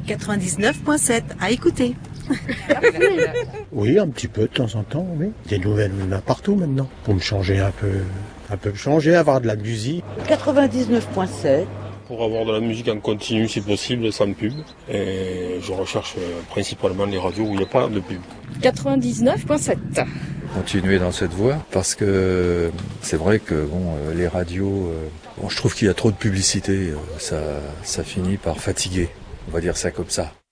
99.7 à écouter. Oui, un petit peu de temps en temps, oui. Des nouvelles, il y en a partout maintenant. Pour me changer un peu changer, avoir de la musique. 99.7. Pour avoir de la musique en continu si possible, sans pub. Et je recherche principalement les radios où il n'y a pas de pub. 99.7. Continuer dans cette voie parce que c'est vrai que les radios, je trouve qu'il y a trop de publicité, ça finit par fatiguer, on va dire ça comme ça.